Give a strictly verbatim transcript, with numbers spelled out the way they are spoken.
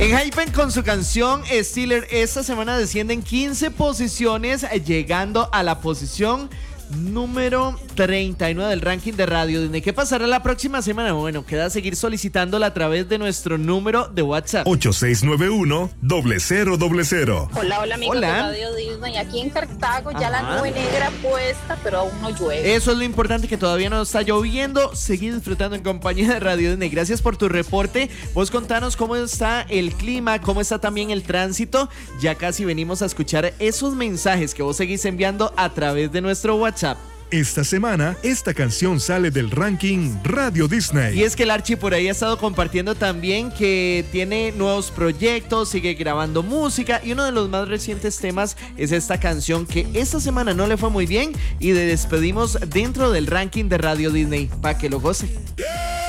Enhypen con su canción Steeler esta semana descienden quince posiciones, llegando a la posición número treinta y nueve del ranking de Radio Disney. ¿Qué pasará la próxima semana? Bueno, queda seguir solicitándola a través de nuestro número de WhatsApp. ocho seis nueve uno, cero cero cero cero. Hola, hola amigos Hola. de Radio Disney. Aquí en Cartago ya Ajá. la nube negra puesta, pero aún no llueve. Eso es lo importante, que todavía no está lloviendo. Seguí disfrutando en compañía de Radio Disney. Gracias por tu reporte. Vos contanos cómo está el clima, cómo está también el tránsito. Ya casi venimos a escuchar esos mensajes que vos seguís enviando a través de nuestro WhatsApp. Esta semana, esta canción sale del ranking Radio Disney. Y es que el Archie por ahí ha estado compartiendo también que tiene nuevos proyectos, sigue grabando música, y uno de los más recientes temas es esta canción que esta semana no le fue muy bien y le despedimos dentro del ranking de Radio Disney para que lo goce. Yeah.